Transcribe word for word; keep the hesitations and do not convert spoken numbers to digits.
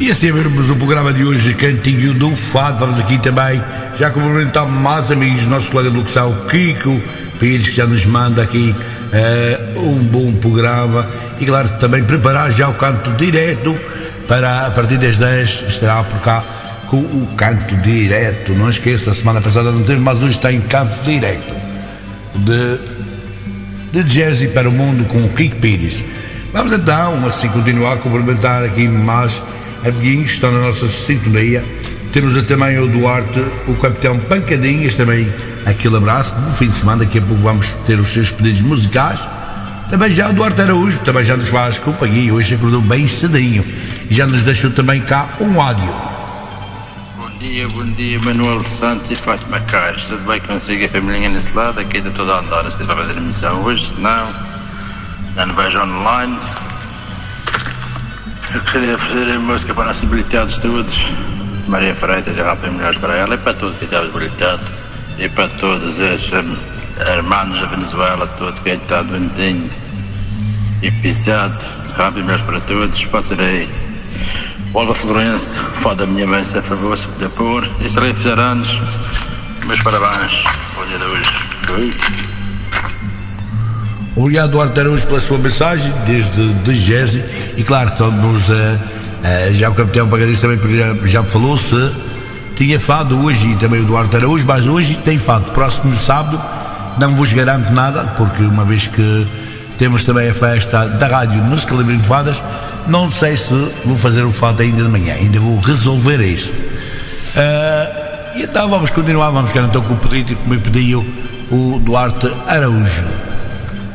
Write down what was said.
E assim vermos o programa de hoje, Cantinho do Fado. Vamos aqui também já cumprimentar mais amigos, nosso colega de locução Kiko Pires, que já nos manda aqui uh, um bom programa. E claro, também preparar já o canto direto para a partir das dez estará por cá com o canto direto. Não esqueça, a semana passada não teve, mas hoje tem canto direto de, de Jersey para o mundo com o Kiko Pires. Vamos então assim continuar a cumprimentar aqui mais amiguinhos que estão na nossa sintonia. Temos também o Duarte, o Capitão Pancadinhas, também aquele abraço, bom fim de semana. Daqui a pouco vamos ter os seus pedidos musicais. Também já o Duarte Araújo, também já nos faz companhia, hoje acordou bem cedinho e já nos deixou também cá um áudio. Bom dia, bom dia, Manuel Santos e Fátima Caires, tudo bem consigo? A família nesse lado, aqui está toda a andar, não sei se vai fazer a missão hoje, se não, já não vejo online. Eu queria fazer a música para nossos habilitados todos. Maria Freitas, já rapem melhores para ela e para todos que estão habilitados. E para todos os um, irmãos da Venezuela, todos que estão doentinho e pisado. Rapem melhores para todos. Pode ser aí. Olga Florencio, foda a minha mãe, se a favor, se puder pôr. E se ele fizer anos, meus parabéns. Bom dia de hoje. Obrigado, Duarte Araújo, pela sua mensagem desde de Jersey. E claro, estamos, uh, uh, já o Capitão Pagadinho também já me falou se tinha fado hoje, e também o Duarte Araújo, mas hoje tem fado. Próximo sábado não vos garanto nada, porque uma vez que temos também a festa da rádio no Calibrim de Fadas, não sei se vou fazer o fado ainda de manhã, ainda vou resolver isso. Uh, e então vamos continuar, vamos ficar então com o pedido que me pediu o Duarte Araújo.